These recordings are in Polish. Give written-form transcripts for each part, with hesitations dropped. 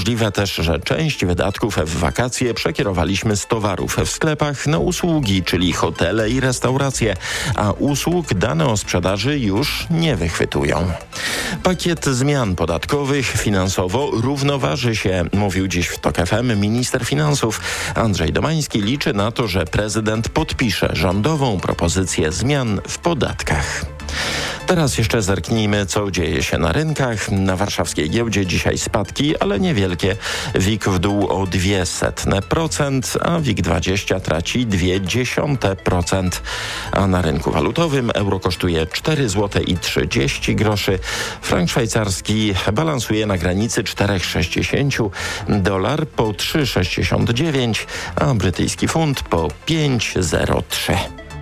Możliwe też, że część wydatków w wakacje przekierowaliśmy z towarów w sklepach na usługi, czyli hotele i restauracje, a usług dane o sprzedaży już nie wychwytują. Pakiet zmian podatkowych finansowo równoważy się, mówił dziś w TOK FM minister finansów. Andrzej Domański liczy na to, że prezydent podpisze rządową propozycję zmian w podatkach. Teraz jeszcze zerknijmy, co dzieje się na rynkach. Na warszawskiej giełdzie dzisiaj spadki, ale niewielkie. WIG w dół o 0,02%, a WIG20 traci 0,2%. A na rynku walutowym euro kosztuje 4,30 zł. Frank szwajcarski balansuje na granicy 4,60. Dolar po 3,69, a brytyjski funt po 5,03.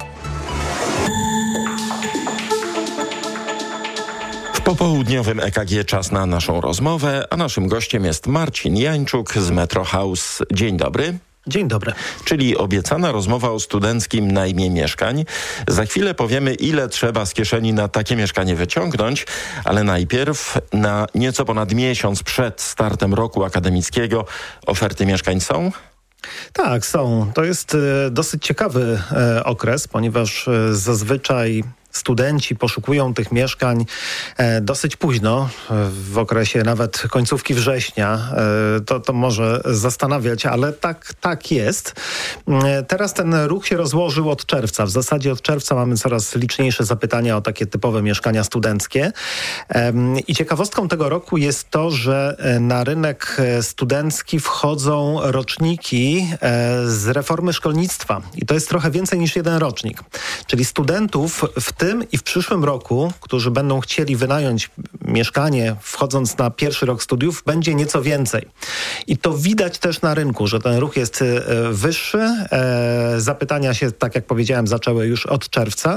W popołudniowym EKG czas na naszą rozmowę, a naszym gościem jest Marcin Jańczuk z Metro House. Dzień dobry. Dzień dobry. Czyli obiecana rozmowa o studenckim najmie mieszkań. Za chwilę powiemy, ile trzeba z kieszeni na takie mieszkanie wyciągnąć, ale najpierw na nieco ponad miesiąc przed startem roku akademickiego oferty mieszkań są? Tak, są. To jest dosyć ciekawy okres, ponieważ zazwyczaj studenci poszukują tych mieszkań dosyć późno, w okresie nawet końcówki września. To może zastanawiać, ale tak jest. Teraz ten ruch się rozłożył od czerwca. W zasadzie od czerwca mamy coraz liczniejsze zapytania o takie typowe mieszkania studenckie. I ciekawostką tego roku jest to, że na rynek studencki wchodzą roczniki z reformy szkolnictwa. I to jest trochę więcej niż jeden rocznik. Czyli studentów w tym i w przyszłym roku, którzy będą chcieli wynająć mieszkanie wchodząc na pierwszy rok studiów, będzie nieco więcej. I to widać też na rynku, że ten ruch jest wyższy. Zapytania się, tak jak powiedziałem, zaczęły już od czerwca.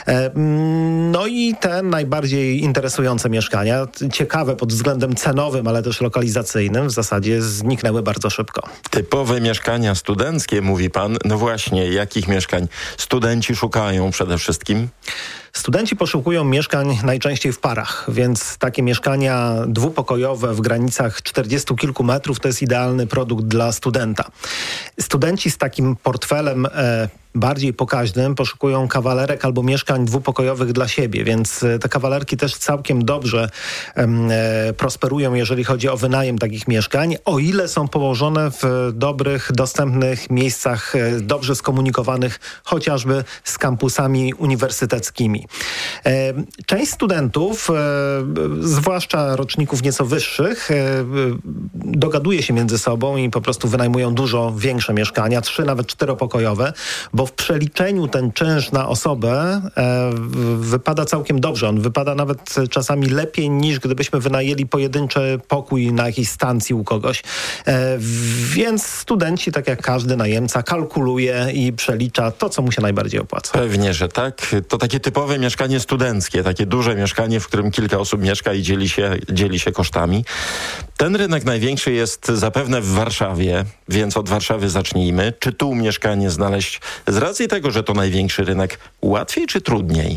No i te najbardziej interesujące mieszkania, ciekawe pod względem cenowym, ale też lokalizacyjnym, w zasadzie zniknęły bardzo szybko. Typowe mieszkania studenckie, mówi pan. No właśnie, jakich mieszkań studenci szukają przede wszystkim? Studenci poszukują mieszkań najczęściej w parach, więc takie mieszkania dwupokojowe w granicach 40 kilku metrów to jest idealny produkt dla studenta. Studenci z takim portfelem bardziej pokaźnym poszukują kawalerek albo mieszkań dwupokojowych dla siebie, więc te kawalerki też całkiem dobrze prosperują, jeżeli chodzi o wynajem takich mieszkań, o ile są położone w dobrych, dostępnych miejscach, dobrze skomunikowanych chociażby z kampusami uniwersyteckimi. Część studentów, zwłaszcza roczników nieco wyższych, dogaduje się między sobą i po prostu wynajmują dużo większe mieszkania, 3 nawet 4-pokojowe, bo w przeliczeniu ten czynsz na osobę wypada całkiem dobrze. On wypada nawet czasami lepiej niż gdybyśmy wynajęli pojedynczy pokój na jakiejś stacji u kogoś. Więc studenci, tak jak każdy najemca, kalkuluje i przelicza to, co mu się najbardziej opłaca. Pewnie, że tak. To takie typowe mieszkanie studenckie, takie duże mieszkanie, w którym kilka osób mieszka i dzieli się kosztami. Ten rynek największy jest zapewne w Warszawie, więc od Warszawy zacznijmy. Czy tu mieszkanie znaleźć z racji tego, że to największy rynek, łatwiej czy trudniej?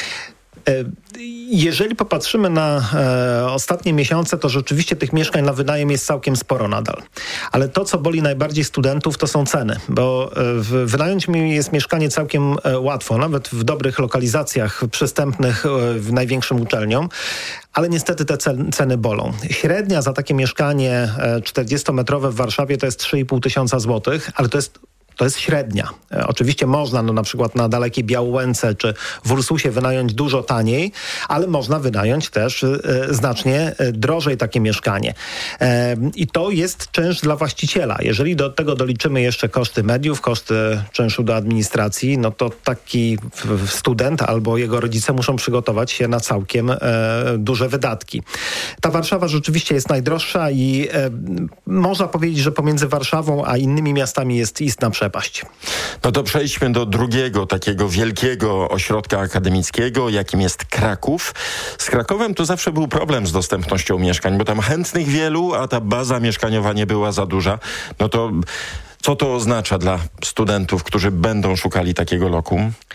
Jeżeli popatrzymy na ostatnie miesiące, to rzeczywiście tych mieszkań na wynajem jest całkiem sporo nadal. Ale to, co boli najbardziej studentów, to są ceny, bo wynająć jest mieszkanie całkiem łatwo, nawet w dobrych lokalizacjach przystępnych w największym uczelniom, ale niestety te ceny bolą. Średnia za takie mieszkanie 40-metrowe w Warszawie to jest 3,5 tysiąca złotych, ale to jest średnia. Oczywiście można na przykład na dalekiej Białęce czy w Ursusie wynająć dużo taniej, ale można wynająć też znacznie drożej takie mieszkanie. I to jest czynsz dla właściciela. Jeżeli do tego doliczymy jeszcze koszty mediów, koszty czynszu do administracji, no to taki student albo jego rodzice muszą przygotować się na całkiem duże wydatki. Ta Warszawa rzeczywiście jest najdroższa i można powiedzieć, że pomiędzy Warszawą a innymi miastami jest istna przepaść. No to przejdźmy do drugiego takiego wielkiego ośrodka akademickiego, jakim jest Kraków. Z Krakowem to zawsze był problem z dostępnością mieszkań, bo tam chętnych wielu, a ta baza mieszkaniowa nie była za duża. No to co to oznacza dla studentów, którzy będą szukali takiego lokum?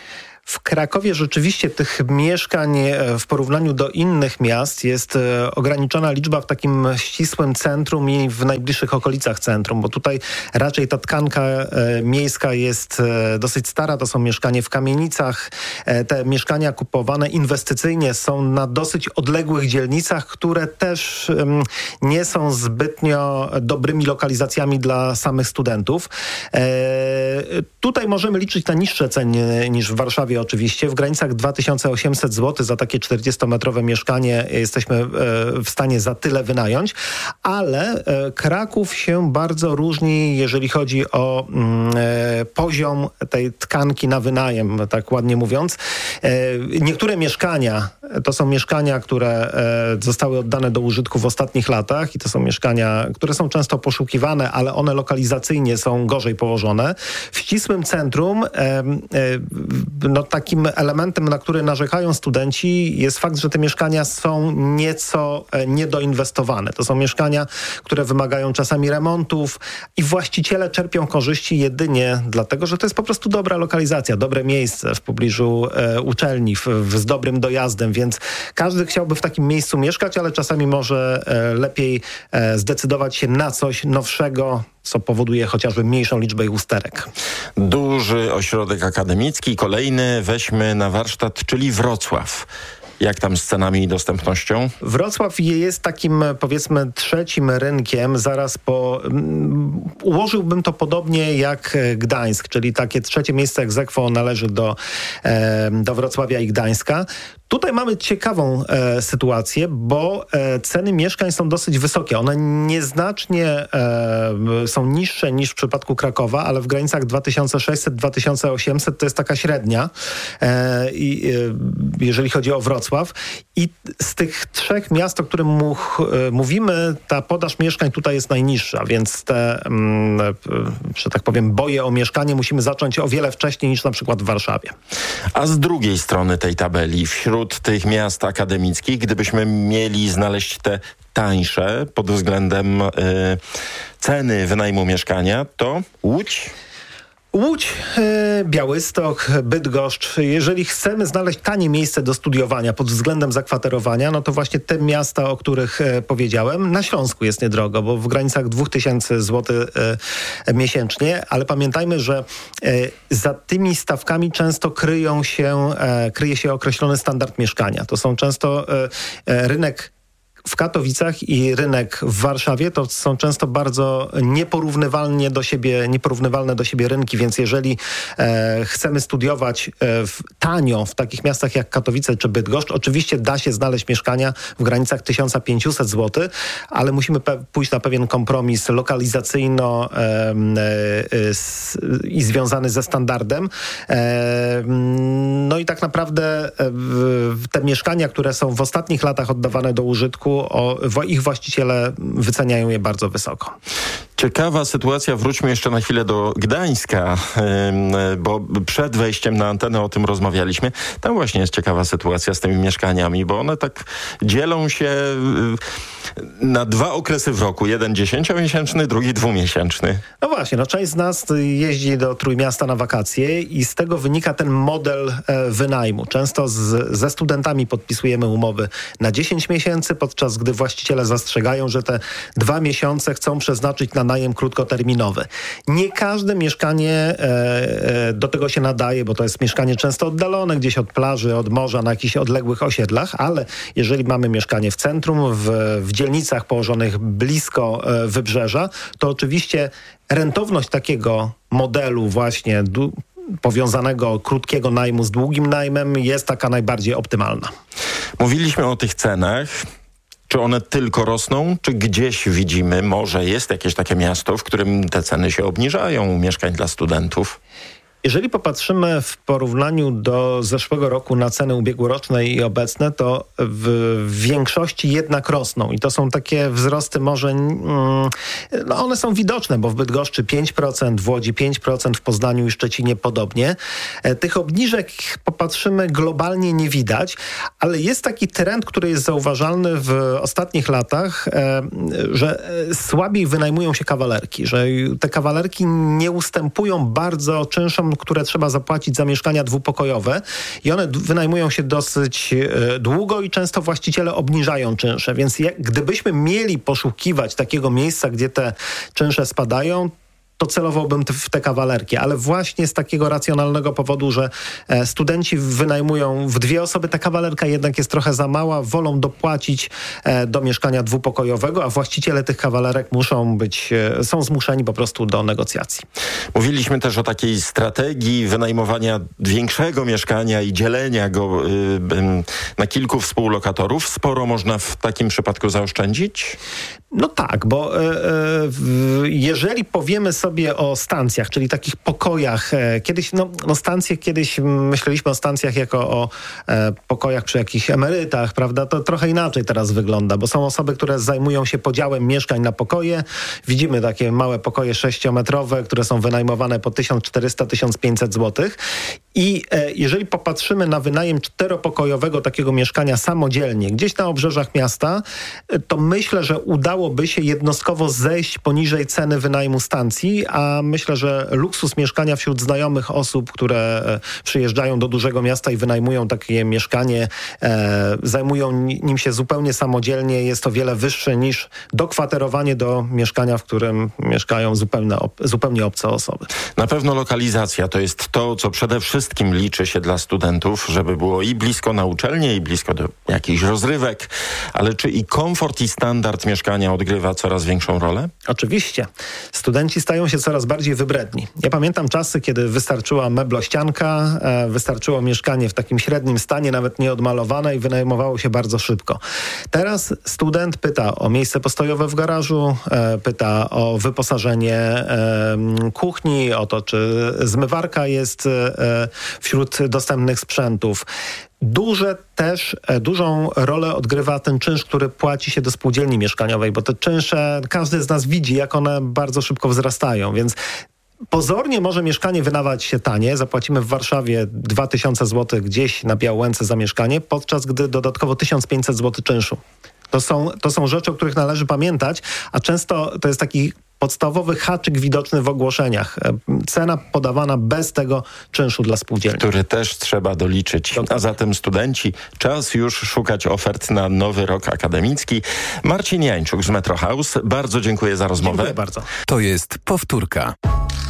W Krakowie rzeczywiście tych mieszkań w porównaniu do innych miast jest ograniczona liczba w takim ścisłym centrum i w najbliższych okolicach centrum, bo tutaj raczej ta tkanka miejska jest dosyć stara, to są mieszkania w kamienicach. Te mieszkania kupowane inwestycyjnie są na dosyć odległych dzielnicach, które też nie są zbytnio dobrymi lokalizacjami dla samych studentów. Tutaj możemy liczyć na niższe ceny niż w Warszawie oczywiście. W granicach 2800 zł za takie 40-metrowe mieszkanie jesteśmy w stanie za tyle wynająć, ale Kraków się bardzo różni, jeżeli chodzi o poziom tej tkanki na wynajem, tak ładnie mówiąc. Niektóre mieszkania to są mieszkania, które zostały oddane do użytku w ostatnich latach i to są mieszkania, które są często poszukiwane, ale one lokalizacyjnie są gorzej położone. W ścisłym centrum takim elementem, na który narzekają studenci, jest fakt, że te mieszkania są nieco niedoinwestowane. To są mieszkania, które wymagają czasami remontów i właściciele czerpią korzyści jedynie dlatego, że to jest po prostu dobra lokalizacja, dobre miejsce w pobliżu uczelni, z dobrym dojazdem, więc każdy chciałby w takim miejscu mieszkać, ale czasami może lepiej zdecydować się na coś nowszego, co powoduje chociażby mniejszą liczbę ich usterek. Duży ośrodek akademicki, kolejny weźmy na warsztat, czyli Wrocław. Jak tam z cenami i dostępnością? Wrocław jest takim, powiedzmy, trzecim rynkiem, ułożyłbym to podobnie jak Gdańsk, czyli takie trzecie miejsce ex aequo należy do Wrocławia i Gdańska. Tutaj mamy ciekawą sytuację, bo ceny mieszkań są dosyć wysokie. One nieznacznie są niższe niż w przypadku Krakowa, ale w granicach 2600-2800 to jest taka średnia, jeżeli chodzi o Wrocław. I z tych trzech miast, o którym mówimy, ta podaż mieszkań tutaj jest najniższa, więc te, że tak powiem, boje o mieszkanie musimy zacząć o wiele wcześniej niż na przykład w Warszawie. A z drugiej strony tej tabeli, wśród tych miast akademickich, gdybyśmy mieli znaleźć te tańsze pod względem ceny wynajmu mieszkania, to Łódź? Łódź, Białystok, Bydgoszcz. Jeżeli chcemy znaleźć tanie miejsce do studiowania pod względem zakwaterowania, no to właśnie te miasta, o których powiedziałem. Na Śląsku jest niedrogo, bo w granicach 2000 zł miesięcznie, ale pamiętajmy, że za tymi stawkami często kryje się określony standard mieszkania. To są często rynek w Katowicach i rynek w Warszawie to są często bardzo nieporównywalne do siebie rynki, więc jeżeli chcemy studiować tanio w takich miastach jak Katowice czy Bydgoszcz, oczywiście da się znaleźć mieszkania w granicach 1500 zł, ale musimy pójść na pewien kompromis lokalizacyjno i związany ze standardem. No i tak naprawdę te mieszkania, które są w ostatnich latach oddawane do użytku, ich właściciele wyceniają je bardzo wysoko. Ciekawa sytuacja, wróćmy jeszcze na chwilę do Gdańska, bo przed wejściem na antenę o tym rozmawialiśmy. Tam właśnie jest ciekawa sytuacja z tymi mieszkaniami, bo one tak dzielą się na dwa okresy w roku. Jeden 10-miesięczny, drugi 2-miesięczny. No właśnie, część z nas jeździ do Trójmiasta na wakacje i z tego wynika ten model wynajmu. Często ze studentami podpisujemy umowy na 10 miesięcy, podczas gdy właściciele zastrzegają, że te 2 miesiące chcą przeznaczyć na najem krótkoterminowy. Nie każde mieszkanie do tego się nadaje, bo to jest mieszkanie często oddalone, gdzieś od plaży, od morza, na jakichś odległych osiedlach, ale jeżeli mamy mieszkanie w centrum, w dzielnicach położonych blisko wybrzeża, to oczywiście rentowność takiego modelu właśnie powiązanego krótkiego najmu z długim najmem jest taka najbardziej optymalna. Mówiliśmy o tych cenach. Czy one tylko rosną, czy gdzieś widzimy, może jest jakieś takie miasto, w którym te ceny się obniżają mieszkań dla studentów? Jeżeli popatrzymy w porównaniu do zeszłego roku na ceny ubiegłoroczne i obecne, to w większości jednak rosną. I to są takie wzrosty może, one są widoczne, bo w Bydgoszczy 5%, w Łodzi 5%, w Poznaniu i Szczecinie podobnie. Tych obniżek, popatrzymy, globalnie nie widać, ale jest taki trend, który jest zauważalny w ostatnich latach, że słabiej wynajmują się kawalerki, że te kawalerki nie ustępują bardzo czynszom które trzeba zapłacić za mieszkania dwupokojowe i one wynajmują się dosyć długo i często właściciele obniżają czynsze, więc gdybyśmy mieli poszukiwać takiego miejsca, gdzie te czynsze spadają, to celowałbym w te kawalerki, ale właśnie z takiego racjonalnego powodu, że studenci wynajmują w 2 osoby, ta kawalerka jednak jest trochę za mała, wolą dopłacić do mieszkania dwupokojowego, a właściciele tych kawalerek są zmuszeni po prostu do negocjacji. Mówiliśmy też o takiej strategii wynajmowania większego mieszkania i dzielenia go na kilku współlokatorów. Sporo można w takim przypadku zaoszczędzić? No tak, bo jeżeli powiemy sobie o stacjach, czyli takich pokojach, kiedyś myśleliśmy o stacjach jako o pokojach przy jakichś emerytach, prawda? To trochę inaczej teraz wygląda, bo są osoby, które zajmują się podziałem mieszkań na pokoje. Widzimy takie małe pokoje 6-metrowe, które są wynajmowane po 1400-1500 zł. I jeżeli popatrzymy na wynajem 4-pokojowego takiego mieszkania samodzielnie, gdzieś na obrzeżach miasta, to myślę, że udałoby się jednostkowo zejść poniżej ceny wynajmu stacji, a myślę, że luksus mieszkania wśród znajomych osób, które przyjeżdżają do dużego miasta i wynajmują takie mieszkanie, zajmują nim się zupełnie samodzielnie, jest to wiele wyższe niż dokwaterowanie do mieszkania, w którym mieszkają zupełnie obce osoby. Na pewno lokalizacja to jest to, co przede wszystkim liczy się dla studentów, żeby było i blisko na uczelnię, i blisko do jakichś rozrywek, ale czy i komfort i standard mieszkania odgrywa coraz większą rolę? Oczywiście. Studenci stają się coraz bardziej wybredni. Ja pamiętam czasy, kiedy wystarczyła meblościanka, wystarczyło mieszkanie w takim średnim stanie, nawet nieodmalowane i wynajmowało się bardzo szybko. Teraz student pyta o miejsce postojowe w garażu, pyta o wyposażenie kuchni, o to, czy zmywarka jest wśród dostępnych sprzętów. Dużą rolę odgrywa ten czynsz, który płaci się do spółdzielni mieszkaniowej, bo te czynsze każdy z nas widzi, jak one bardzo szybko wzrastają, więc pozornie może mieszkanie wydawać się tanie. Zapłacimy w Warszawie 2000 zł gdzieś na Białęce za mieszkanie, podczas gdy dodatkowo 1500 zł czynszu. To są rzeczy, o których należy pamiętać, a często to jest taki podstawowy haczyk widoczny w ogłoszeniach. Cena podawana bez tego czynszu dla spółdzielni. Który też trzeba doliczyć. A zatem studenci, czas już szukać ofert na nowy rok akademicki. Marcin Jańczuk z Metro House. Bardzo dziękuję za rozmowę. Dziękuję bardzo. To jest Powtórka.